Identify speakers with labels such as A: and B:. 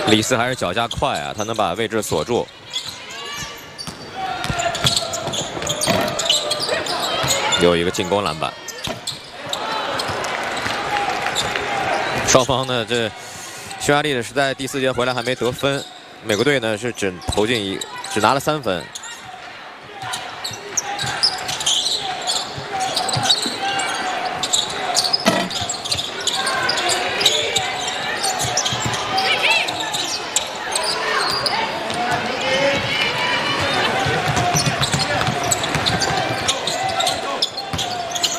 A: 李斯还是脚下快啊，他能把位置锁住。有一个进攻篮板。双方呢，这匈牙利呢是在第4节回来还没得分，美国队呢是只拿了3分。